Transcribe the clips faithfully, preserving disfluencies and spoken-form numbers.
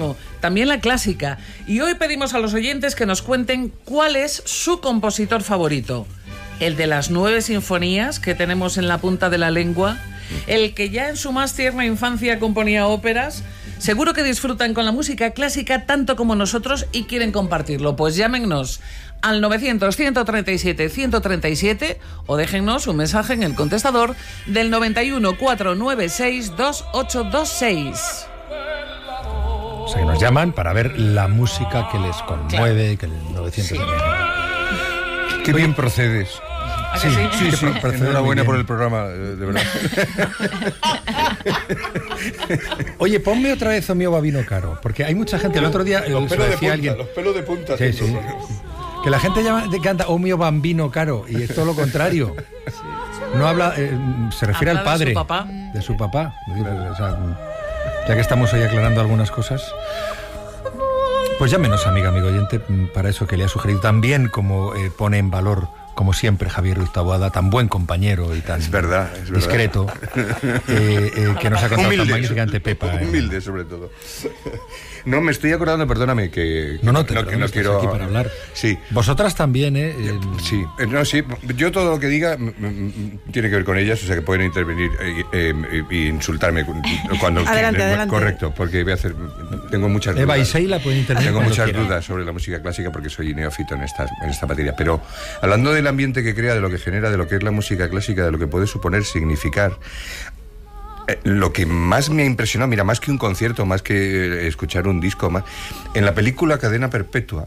muchísimo, también la clásica. Y hoy pedimos a los oyentes que nos cuenten cuál es su compositor favorito. ¿El de las nueve sinfonías que tenemos en la punta de la lengua? ¿El que ya en su más tierna infancia componía óperas? Seguro que disfrutan con la música clásica tanto como nosotros y quieren compartirlo. Pues llámennos al novecientos, ciento treinta y siete, ciento treinta y siete o déjennos un mensaje en el contestador del noventa y uno, cuatrocientos noventa y seis, veintiocho veintiséis. O sea, que nos llaman para ver la música que les conmueve, claro. Que el novecientos... Sí. Qué bien procedes. Sí, sí, sí, sí. Enhorabuena por el programa, de verdad. Oye, ponme otra vez O mio bambino caro, porque hay mucha gente. El otro día los pelos de punta, alguien, los pelos de punta. Sí, sí. Que la gente llama, canta O mio bambino caro y es todo lo contrario. No habla, eh, se refiere habla al padre de su papá. De su papá. O sea, ya que estamos hoy aclarando algunas cosas. Pues llámenos, amiga, amigo oyente, para eso que le ha sugerido también, como eh, pone en valor, como siempre, Javier Ruiz Taboada, tan buen compañero y tan es verdad, es discreto, eh, eh, que nos ha contado humilde, tan magníficamente Pepa. Eh. Humilde, sobre todo. No, me estoy acordando, perdóname, que... No, no, te no, que no quiero aquí para hablar. Sí. Vosotras también, ¿eh? eh sí, no, sí. Yo todo lo que diga m- m- tiene que ver con ellas, o sea que pueden intervenir e eh, eh, insultarme cuando adelante, quieran. Adelante. Correcto, porque voy a hacer... Tengo muchas Eva dudas. y Sheila pueden intervenir. Tengo muchas quiera. dudas sobre la música clásica porque soy neófito en esta, en esta materia. Pero hablando del ambiente que crea, de lo que genera, de lo que es la música clásica, de lo que puede suponer, significar... Eh, lo que más me ha impresionado, mira, más que un concierto, más que eh, escuchar un disco, más, en la película Cadena Perpetua.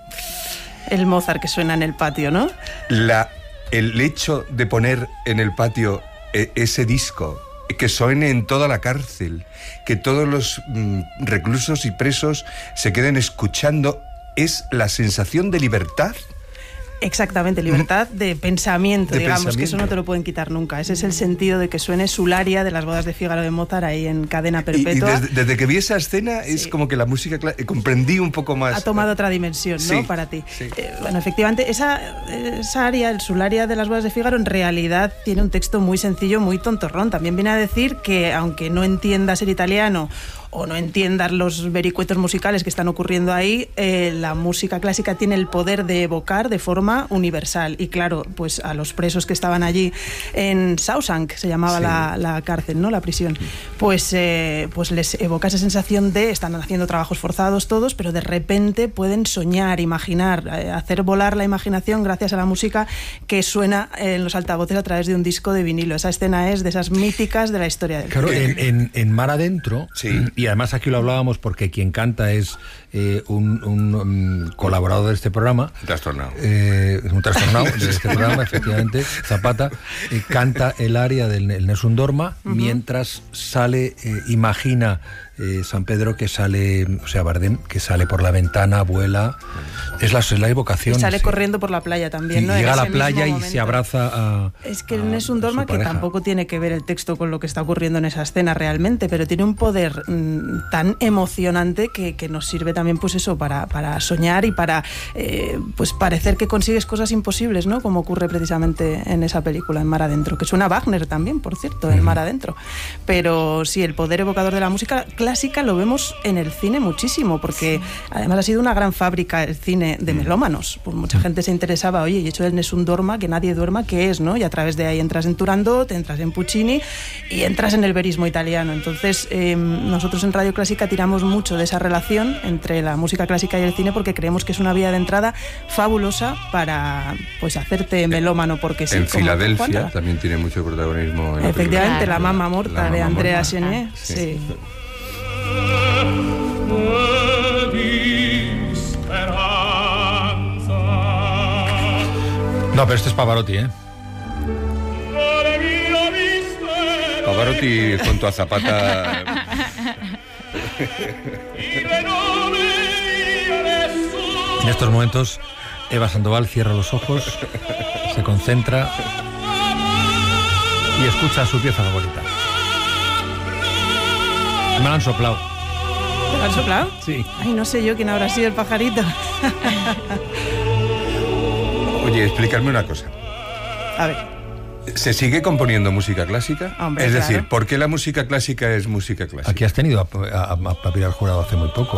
El Mozart que suena en el patio, ¿no? La, el hecho de poner en el patio eh, ese disco, que suene en toda la cárcel, que todos los mm, reclusos y presos se queden escuchando, es la sensación de libertad. Exactamente, libertad de pensamiento, de digamos, pensamiento. Que eso no te lo pueden quitar nunca. Ese es el sentido de que suene Sularia de las bodas de Fígaro de Mozart ahí en Cadena Perpetua. Y, y desde, desde que vi esa escena sí. es como que la música, eh, comprendí un poco más. Ha tomado otra dimensión, ¿no? Sí, para ti. Sí. Eh, bueno, efectivamente, esa, esa aria, el Sularia de las bodas de Fígaro, en realidad tiene un texto muy sencillo, muy tontorrón. También viene a decir que, aunque no entiendas el italiano o no entiendas los vericuetos musicales que están ocurriendo ahí, eh, la música clásica tiene el poder de evocar de forma universal. Y claro, pues a los presos que estaban allí en Shawshank, se llamaba sí. la, la cárcel, ¿no? La prisión, pues, eh, pues les evoca esa sensación de están haciendo trabajos forzados todos, pero de repente pueden soñar, imaginar, eh, hacer volar la imaginación gracias a la música que suena en los altavoces a través de un disco de vinilo. Esa escena es de esas míticas de la historia del Claro, en, en, en Mar Adentro, sí. Y además aquí lo hablábamos porque quien canta es eh, un, un, un colaborador de este programa. Un trastornado. Eh, un trastornado de este programa, efectivamente, Zapata, eh, canta el aria del el Nessun Dorma, uh-huh. mientras sale, eh, imagina eh, San Pedro que sale, o sea, Bardem, que sale por la ventana, vuela, es la, es la evocación. Y sale sí. corriendo por la playa también, y ¿no? llega a la playa y se abraza a... Es que a, el Nessun Dorma, que tampoco tiene que ver el texto con lo que está ocurriendo en esa escena realmente, pero tiene un poder mmm, tan emocionante que, que nos sirve también, pues eso, para, para soñar y para eh, pues parecer que consigues cosas imposibles, ¿no? Como ocurre precisamente en esa película, en Mar Adentro, que suena Wagner también, por cierto, en Mar Adentro. Pero sí, el poder evocador de la música clásica lo vemos en el cine muchísimo, porque sí. además ha sido una gran fábrica el cine de melómanos. Pues mucha gente se interesaba, oye, y hecho el Nessun Dorma, que nadie duerma, ¿qué es, no? Y a través de ahí entras en Turandot, entras en Puccini y entras en el verismo italiano. Entonces, eh, nosotros en Radio Clásica tiramos mucho de esa relación entre la música clásica y el cine porque creemos que es una vía de entrada fabulosa para, pues, hacerte melómano, porque sí. En Filadelfia también tiene mucho protagonismo. En Efectivamente, la, la Mamma Morta la de Andrea Chenier. Sí. sí. No, pero este es Pavarotti, ¿eh? Pavarotti junto a Zapata. En estos momentos, Eva Sandoval cierra los ojos, se concentra y escucha su pieza favorita. Me la han soplado. ¿Me la han soplado? Sí. Ay, no sé yo quién habrá sido el pajarito. Oye, explícame una cosa. A ver. ¿Se sigue componiendo música clásica? Hombre, es claro. decir, ¿por qué la música clásica es música clásica? Aquí has tenido a, a, a Pilar Jurado hace muy poco.